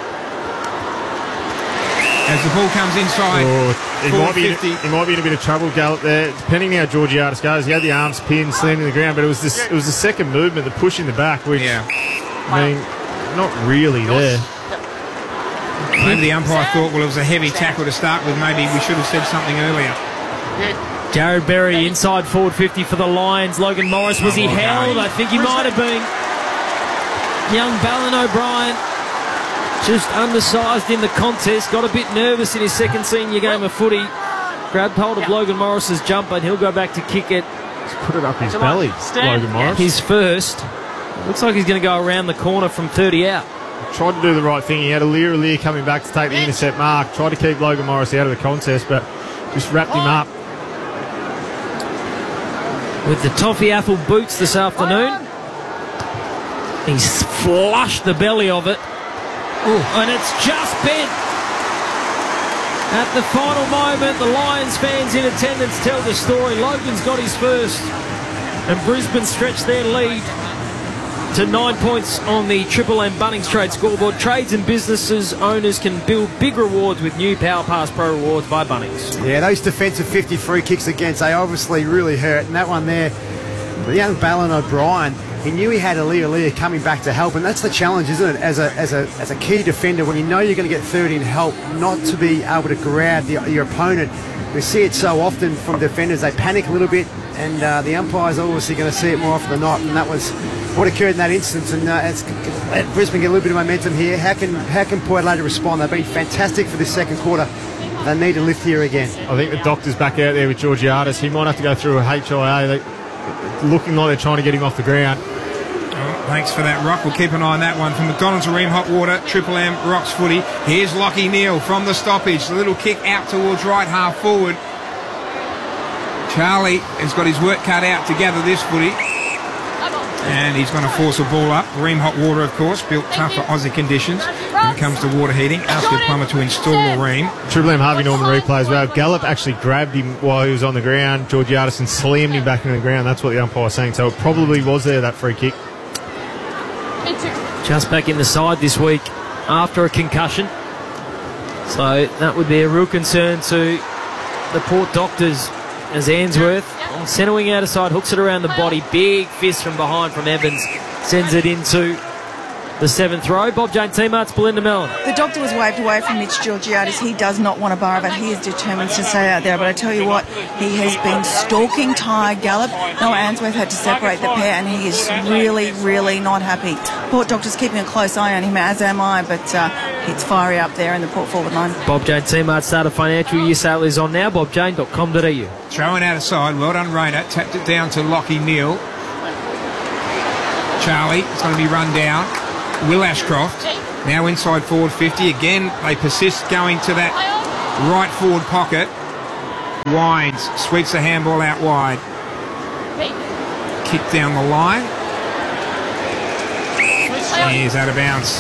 As the ball comes inside, he might be in a bit of trouble, Gallop, there. Depending how Georgiades goes, he had the arms pinned, slammed in the ground, but it was the second movement, the push in the back, which, I mean, not really there. Maybe the umpire thought, well, it was a heavy tackle to start with. Maybe we should have said something earlier. Jared Berry inside forward 50 for the Lions. Logan Morris, was he held? I think he might have been. Young Ballon O'Brien, just undersized in the contest, got a bit nervous in his second senior game of footy. Grabbed hold of Logan Morris's jumper, and he'll go back to kick it. He's put it up his belly, Logan Morris. His first. Looks like he's going to go around the corner from 30 out. Tried to do the right thing. He had Aaliyah coming back to take the intercept mark. Tried to keep Logan Morris out of the contest, but just wrapped him up. With the toffee apple boots this afternoon. He's flushed the belly of it. And it's just bent. At the final moment, the Lions fans in attendance tell the story. Logan's got his first. And Brisbane stretched their lead to 9 points on the Triple M Bunnings Trade scoreboard. Trades and businesses owners can build big rewards with new Power Pass Pro rewards by Bunnings. Yeah, those defensive 50 free kicks against, they obviously really hurt. And that one there, the young Ballon O'Brien, he knew he had Aaliyah coming back to help, and that's the challenge, isn't it? As a key defender, when you know you're going to get 30 in help, not to be able to grab your opponent. We see it so often from defenders. They panic a little bit, and the umpire's obviously going to see it more often than not, and that was what occurred in that instance. And it's let Brisbane get a little bit of momentum here. How can Port Adelaide respond? They've been fantastic for this second quarter. They need to lift here again. I think the doctor's back out there with Georgiades. He might have to go through a HIA. Looking like they're trying to get him off the ground. Oh, thanks for that, Rock. We'll keep an eye on that one. From McDonald's Arena Hot Water, Triple M Rocks Footy. Here's Lockie Neal from the stoppage. The little kick out towards right half forward. Charlie has got his work cut out to gather this footy. And he's going to force a ball up. Ream Hot Water, of course, built tough for Aussie conditions when it comes to water heating. Ask your plumber to install a Ream. Triple M Harvey Norman replay as well. Gallop actually grabbed him while he was on the ground. Georgiades and slammed him back into the ground. That's what the umpire was saying. So it probably was there, that free kick. Just back in the side this week after a concussion. So that would be a real concern to the Port doctors as Ainsworth, centre wing out of side, hooks it around the body. Big fist from behind from Evans. Sends it into the 7th row. Bob Jane T-Mart's Belinda Mellon. The doctor was waved away from Mitch Georgiades. He does not want a bar of it. He is determined to stay out there. But I tell you what, he has been stalking Ty Gallup. Noah Answorth had to separate the pair, and he is really, really not happy. Port doctor's keeping a close eye on him, as am I, but it's fiery up there in the Port forward line. Bob Jane T-Mart started financial year sale is on now. bobjane.com.au. Throwing out of side. Well done, Rayner. Tapped it down to Lockie Neal. Charlie, it's going to be run down. Will Ashcroft, now inside forward 50. Again, they persist going to that right forward pocket. Wines sweeps the handball out wide. Kick down the line. He's out of bounds.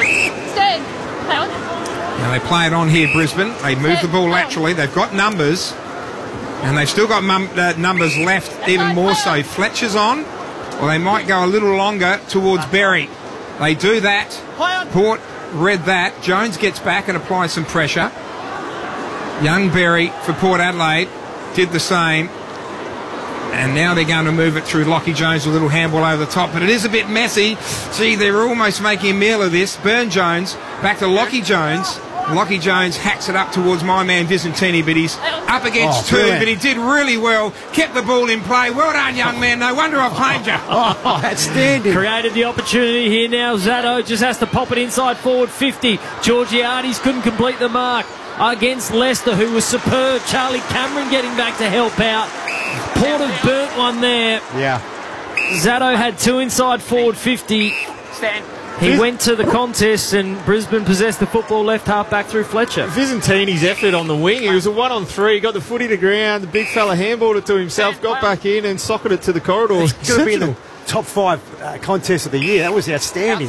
Now they play it on here, Brisbane. They move the ball laterally. They've got numbers. And they've still got numbers left, even more so. Fletcher's on. Or they might go a little longer towards Berry. They do that. Port read that. Jones gets back and applies some pressure. Young Berry for Port Adelaide did the same. And now they're going to move it through Lockie Jones, a little handball over the top. But it is a bit messy. See, they're almost making a meal of this. Burn Jones back to Lockie Jones. Lockie Jones hacks it up towards my man Visentini, but he's up against two, but he did really well. Kept the ball in play. Well done, young man. No wonder I've claimed you. Outstanding. Created the opportunity here now. Zato just has to pop it inside forward 50. Georgiades couldn't complete the mark against Leicester, who was superb. Charlie Cameron getting back to help out. Port have burnt one there. Yeah. Zato had two inside forward 50. Stand. He went to the contest and Brisbane possessed the football left half back through Fletcher. Visentini's effort on the wing, he was a 1-on-3, got the footy to ground, the big fella handballed it to himself, got back in and socketed it to the corridor. He's going to be in the top 5 contest of the year. That was outstanding.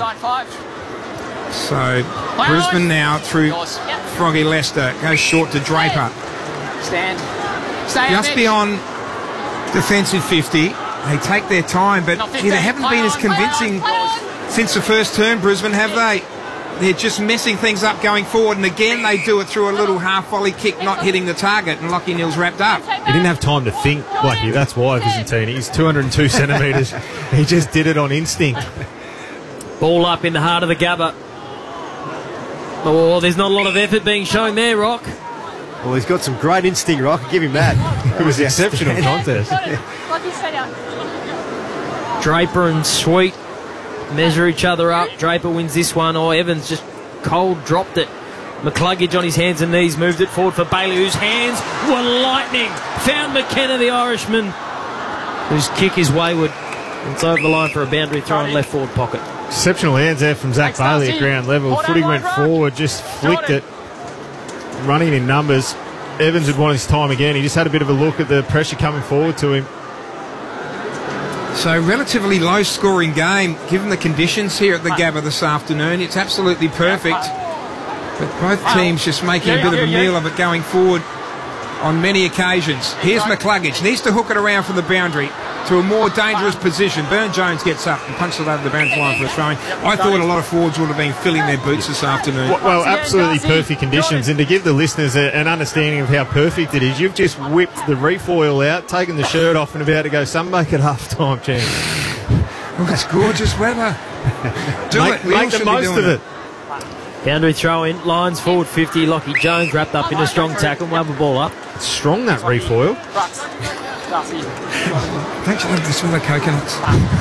So Brisbane now through Froggy Leicester, goes short to Draper. Stand. Just beyond defensive 50. They take their time, but they haven't been as convincing since the first term, Brisbane, have they? They're just messing things up going forward, and again they do it through a little half-volley kick, not hitting the target, and Lockie Neal's wrapped up. He didn't have time to think, Blackie, that's why, Visentini. He's 202 centimetres. He just did it on instinct. Ball up in the heart of the Gabba. Oh, there's not a lot of effort being shown there, Rock. Well, he's got some great instinct, Rock. I'll give him that. It was an exceptional contest. Draper and Sweet measure each other up. Draper wins this one. Oh, Evans just cold dropped it. McCluggage on his hands and knees moved it forward for Bailey, whose hands were lightning. Found McKenna, the Irishman, whose kick is wayward. It's over the line for a boundary throw in left forward pocket. Exceptional hands there from Zach Bailey at ground level. Footy went forward, just flicked it. Running in numbers. Evans would want his time again. He just had a bit of a look at the pressure coming forward to him. So relatively low scoring game given the conditions here at the Gabba this afternoon. It's absolutely perfect, but both teams just making a bit of a meal of it going forward on many occasions. Here's McCluggage, needs to hook it around from the boundary to a more dangerous position. Burn Jones gets up and punches it over the boundary line for a throwing. I thought a lot of forwards would have been filling their boots this afternoon. Well, absolutely perfect conditions, and to give the listeners an understanding of how perfect it is, you've just whipped the refoil out, taken the shirt off and about to go sunbake at half-time, champ. Well, it's gorgeous weather. Make the most of it. Boundary throw in, lines forward 50. Lockie Jones wrapped up in a strong tackle, won the ball up. It's strong, that refoil. Don't you love the smell of coconuts?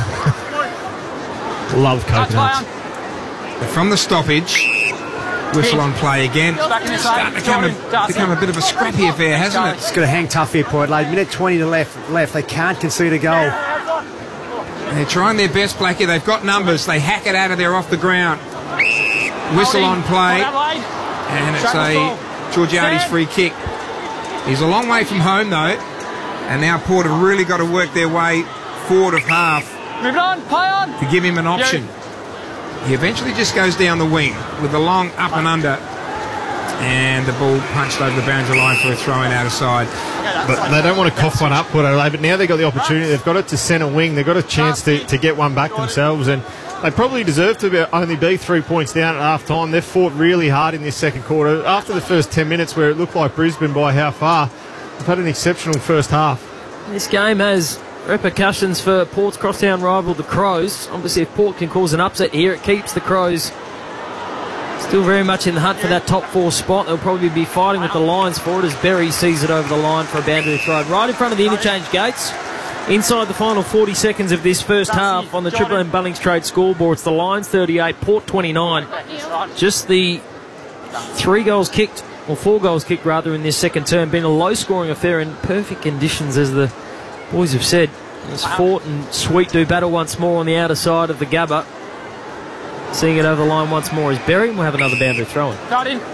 Love coconuts. But from the stoppage, whistle on play again. It's starting to become a bit of a scrappy affair, hasn't it? It's got to hang tough here, Port Adelaide. Minute 20 to left. They can't concede a goal. They're trying their best, Blackie. They've got numbers. They hack it out of there off the ground. Whistle on play. And it's a Georgiades free kick. He's a long way from home, though. And now Port have really got to work their way forward of half to give him an option. He eventually just goes down the wing with the long up and under. And the ball punched over the boundary line for a throw-in out of side. But they don't want to cough one up, Port Adelaide, but now they've got the opportunity. They've got it to centre wing. They've got a chance to get one back themselves. And they probably deserve to only be 3 points down at half-time. They've fought really hard in this second quarter. After the first 10 minutes where it looked like Brisbane by how far, they've had an exceptional first half. This game has repercussions for Port's crosstown rival, the Crows. Obviously, if Port can cause an upset here, it keeps the Crows still very much in the hunt for that top 4 spot. They'll probably be fighting with the Lions for it as Berry sees it over the line for a boundary throw. Right in front of the interchange gates. Inside the final 40 seconds of this first half on the Triple M Bunnings Trade scoreboard, it's the Lions 38, Port 29. Just the 4 goals kicked rather in this second term. Been a low-scoring affair in perfect conditions, as the boys have said. As Fort and Sweet do battle once more on the outer side of the Gabba. Seeing it over the line once more is Berry, and we'll have another boundary throw-in. Cut in.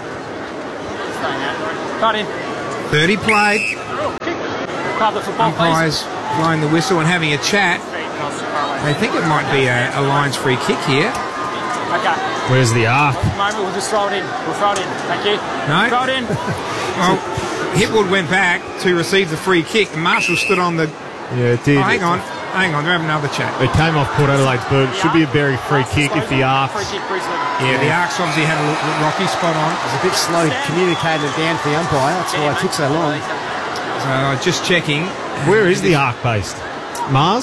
30 played. Umpires blowing the whistle and having a chat. They think it might be a Lions free kick here. Okay. Where's the arc? At the moment, we'll just throw it in. We'll throw it in. Thank you. No. Throw it in. Well, Hipwood went back to receive the free kick. Marshall stood on the... Yeah, it did. Oh, hang on. They're having another chat. It came off Port Adelaide's boot. Should be a very free kick if the arc... Yeah, the arc's obviously had a rocky spot on. It was a bit slow communicating it down to the umpire. That's why it took so long. So, just checking. Where is the arc based? Mars?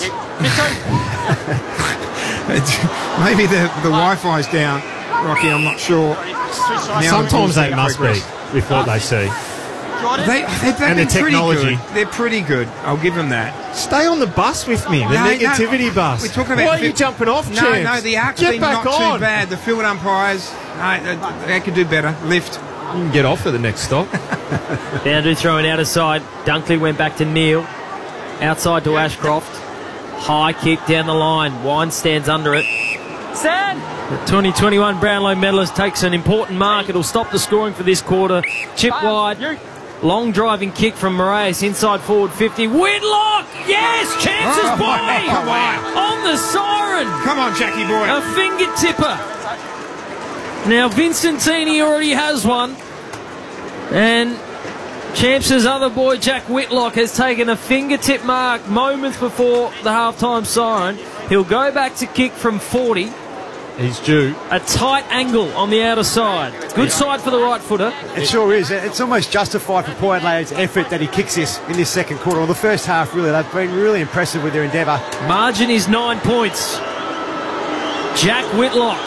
Maybe the Wi-Fi's down, Rocky, I'm not sure. Sometimes they must be with what they see. And the technology. They're pretty good. I'll give them that. Stay on the bus with me, the negativity bus. We're talking about why are you jumping off, Champs? No, the arc's been not on. too bad. The field umpires, they could do better. Lift. You can get off at the next stop. Boundary throwing out of side. Dunkley went back to Neil. Outside to Ashcroft. High kick down the line. Wine stands under it. Sand! The 2021 Brownlow medalist takes an important mark. It'll stop the scoring for this quarter. Chip wide. Long driving kick from Moraes inside forward 50. Whitlock! Yes! Chances boy! Come on! On the siren! Come on, Jackie boy! A finger tipper. Now Vincentini already has one. And Champs' other boy, Jack Whitlock, has taken a fingertip mark moments before the halftime siren. He'll go back to kick from 40. He's due. A tight angle on the outer side. Good side for the right footer. It sure is. It's almost justified for Port Adelaide's effort that he kicks this in this second quarter. Or the first half, really. They've been really impressive with their endeavour. Margin is 9 points. Jack Whitlock.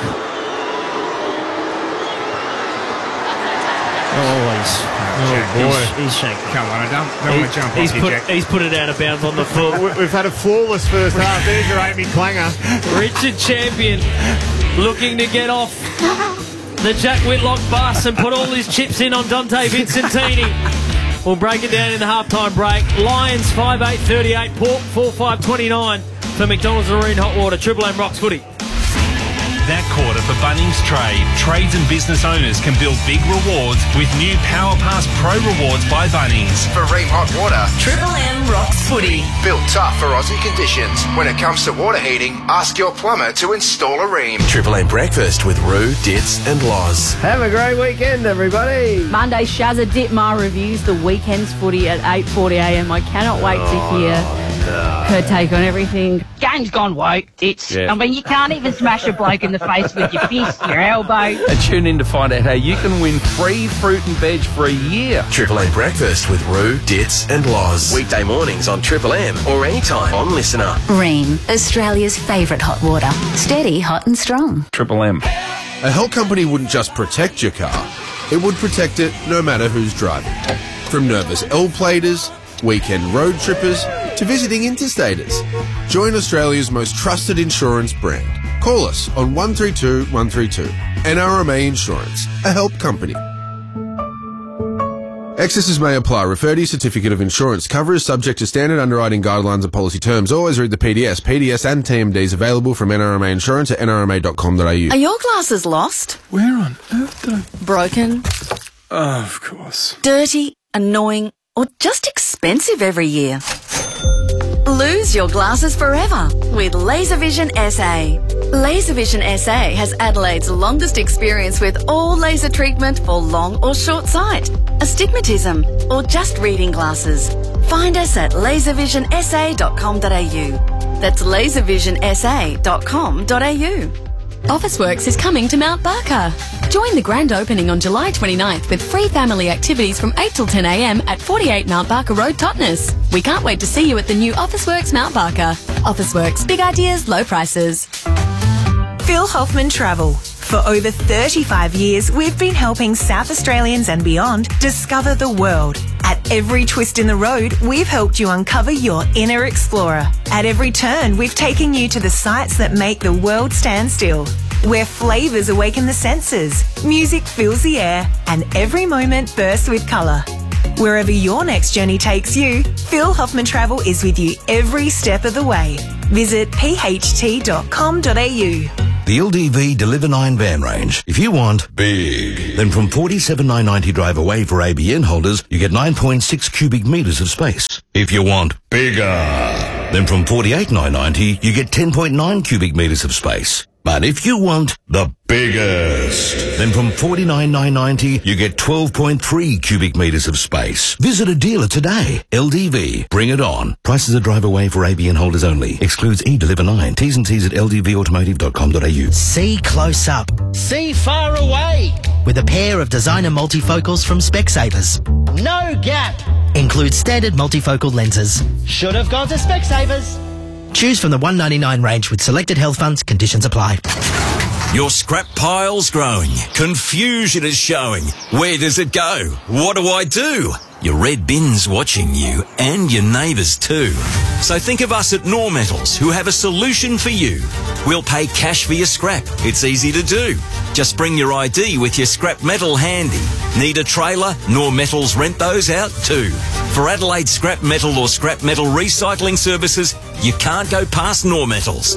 He's shaking. Come on, I don't want to jump off you, Jack. He's put it out of bounds on the floor. We've had a flawless first half. There's your Amy Clanger. Richard Champion looking to get off the Jack Whitlock bus and put all his chips in on Dante Vincentini. We'll break it down in the halftime break. Lions 5-8-38, Port 4-5-29 for McDonald's Marine Hot Water. Triple M Rocks Footy. That quarter for Bunnings Trade. Trades and business owners can build big rewards with new Power Pass Pro Rewards by Bunnings. For Ream Hot Water, Triple M Rocks Footy. built tough for Aussie conditions. When it comes to water heating, ask your plumber to install a Ream. Triple M breakfast with Roo, Dits and Loz. Have a great weekend, everybody. Monday, Shazza Ditmar reviews the weekend's footy at 8:40am. I cannot wait to hear her take on everything. Game's gone woke. I mean, you can't even smash a bloke in the face with your fist, your elbow. And tune in to find out how you can win free fruit and veg for a year. Triple M breakfast with Roo, Dits and Loz. Weekday mornings on Triple M or anytime on Listener. Ream, Australia's favourite hot water. Steady, hot and strong. Triple M. A Hell company wouldn't just protect your car, it would protect it no matter who's driving. From nervous L-platers, weekend road trippers, to visiting interstaters. Join Australia's most trusted insurance brand. Call us on 132 132. NRMA Insurance, a help company. Excesses may apply. Refer to your certificate of insurance. Cover is subject to standard underwriting guidelines and policy terms. Always read the PDS. PDS and TMDs available from NRMA Insurance at nrma.com.au. Are your glasses lost? Where on earth did I... Broken? Oh, of course. Dirty? Annoying? Or just expensive every year? Lose your glasses forever with LaserVision SA. LaserVision SA has Adelaide's longest experience with all laser treatment for long or short sight, astigmatism, or just reading glasses. Find us at laservisionsa.com.au. That's laservisionsa.com.au. Officeworks is coming to Mount Barker. Join the grand opening on July 29th with free family activities from 8 till 10am at 48 Mount Barker Road, Totnes. We can't wait to see you at the new Officeworks Mount Barker. Officeworks, big ideas, low prices. Phil Hoffman Travel. For over 35 years, we've been helping South Australians and beyond discover the world. At every twist in the road, we've helped you uncover your inner explorer. At every turn, we've taken you to the sights that make the world stand still. Where flavours awaken the senses, music fills the air, and every moment bursts with colour. Wherever your next journey takes you, Phil Hoffman Travel is with you every step of the way. Visit pht.com.au. The LDV Deliver 9 van range. If you want big, then from $47,990 drive away for ABN holders, you get 9.6 cubic metres of space. If you want bigger, then from $48,990 you get 10.9 cubic metres of space. But if you want the biggest, then from $49,990 you get 12.3 cubic metres of space. Visit a dealer today. LDV. Bring it on. Prices are drive away for ABN holders only. Excludes eDeliver 9. T's and C's at ldvautomotive.com.au. See close up. See far away. With a pair of designer multifocals from Specsavers. No gap. Includes standard multifocal lenses. Should have gone to Specsavers. Choose from the $199 range with selected health funds. Conditions apply. Your scrap pile's growing. Confusion is showing. Where does it go? What do I do? Your red bin's watching you, and your neighbours too. So think of us at Nor Metals, who have a solution for you. We'll pay cash for your scrap. It's easy to do. Just bring your ID with your scrap metal handy. Need a trailer? Nor Metals rent those out too. For Adelaide scrap metal or scrap metal recycling services, you can't go past Nor Metals.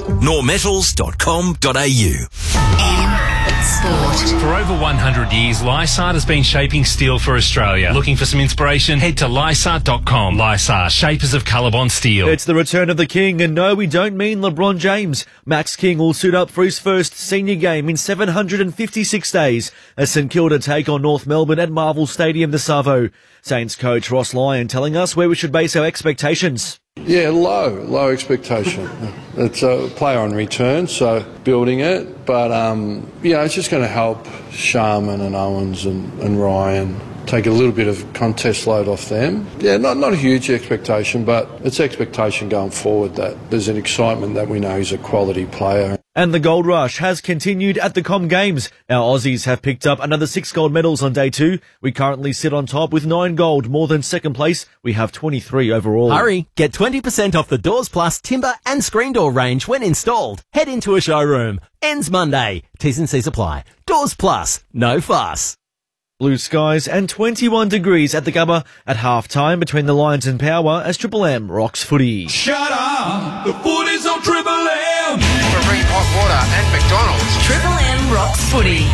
normetals.com.au. Sport. For over 100 years, Lysart has been shaping steel for Australia. Looking for some inspiration? Head to lysart.com. Lysart, shapers of Colorbond steel. It's the return of the King, and no, we don't mean LeBron James. Max King will suit up for his first senior game in 756 days as St Kilda take on North Melbourne at Marvel Stadium this Savo. Saints coach Ross Lyon telling us where we should base our expectations. Yeah, low expectation. It's a player on return, so building it. But, it's just going to help Sharman and Owens and Ryan take a little bit of contest load off them. Yeah, not a huge expectation, but it's expectation going forward that there's an excitement that we know he's a quality player. And the gold rush has continued at the Com Games. Our Aussies have picked up another 6 gold medals on day 2. We currently sit on top with 9 gold, more than second place. We have 23 overall. Hurry! Get 20% off the Doors Plus timber and screen door range when installed. Head into a showroom. Ends Monday. T's and C's apply. Doors Plus. No fuss. Blue skies and 21 degrees at the Gabba at half-time between the Lions and Power as Triple M rocks footy. Shut up! The footy's on Triple M! Marine Hot Water and McDonald's. Triple M rocks footy.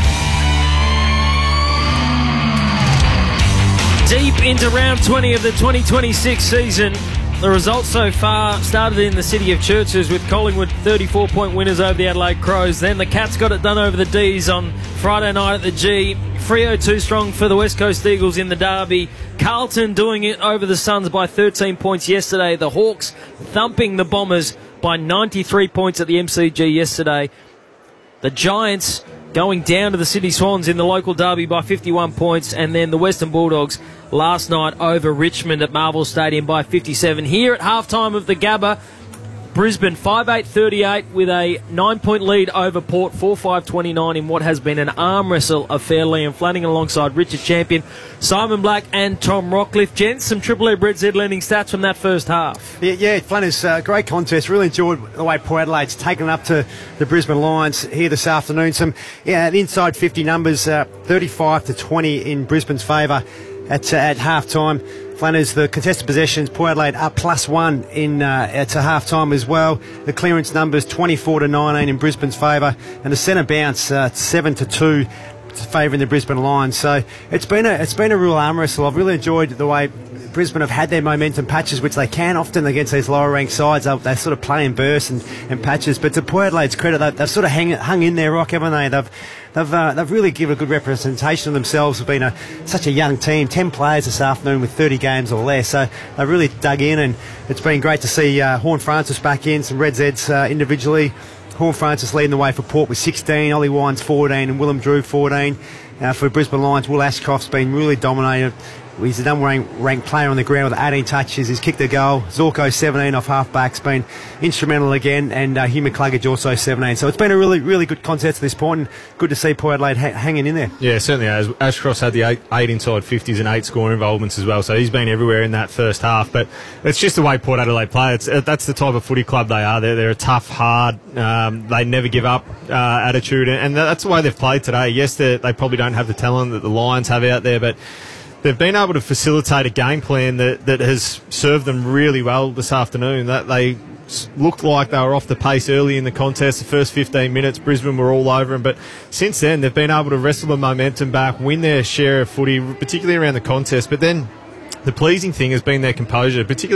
Deep into round 20 of the 2026 season. The results so far started in the city of Churches with Collingwood 34-point winners over the Adelaide Crows. Then the Cats got it done over the D's on Friday night at the G. Freo 2 strong for the West Coast Eagles in the derby. Carlton doing it over the Suns by 13 points yesterday. The Hawks thumping the Bombers by 93 points at the MCG yesterday. The Giants going down to the Sydney Swans in the local derby by 51 points. And then the Western Bulldogs last night over Richmond at Marvel Stadium by 57. Here at halftime of the Gabba, Brisbane 5-8-38 with a 9-point lead over Port 4-5-29 in what has been an arm wrestle affair. Liam Flanagan alongside Richard Champion, Simon Black and Tom Rockcliffe. Gents, some Triple A Bred Z lending stats from that first half. Yeah, Flanners, great contest. Really enjoyed the way Port Adelaide's taken up to the Brisbane Lions here this afternoon. Some inside 50 numbers, 35-20 in Brisbane's favour at half-time. Flanners, the contested possessions, Port Adelaide up +1 to half-time as well. The clearance numbers 24-19 in Brisbane's favour, and the centre bounce 7-2 favouring the Brisbane Lions. So it's been a real arm wrestle. I've really enjoyed the way Brisbane have had their momentum patches, which they can often against these lower ranked sides. They sort of play in bursts and patches. But to Port Adelaide's credit, they've sort of hung in there, Rock, haven't they? They've really given a good representation of themselves. Have been such a young team, 10 players this afternoon with 30 games or less. So they've really dug in, and it's been great to see Horn Francis back in, some Red Zeds individually. Horn Francis leading the way for Port with 16, Ollie Wines 14 and Willem Drew 14. For Brisbane Lions, Will Ashcroft's been really dominated. He's the number one ranked player on the ground with 18 touches. He's kicked a goal. Zorko 17 off half-back's been instrumental again, and Hugh McCluggage also 17. So it's been a really, really good contest at this point, and good to see Port Adelaide hanging in there. Yeah, certainly has. Ashcroft's had the eight inside 50s and 8 scoring involvements as well, so he's been everywhere in that first half. But it's just the way Port Adelaide play. That's the type of footy club they are. They're a tough, hard, they never give up attitude, and that's the way they've played today. Yes, they probably don't have the talent that the Lions have out there, but they've been able to facilitate a game plan that has served them really well this afternoon. That they looked like they were off the pace early in the contest. The first 15 minutes, Brisbane were all over them, but since then they've been able to wrestle the momentum back, win their share of footy, particularly around the contest. But then the pleasing thing has been their composure, particularly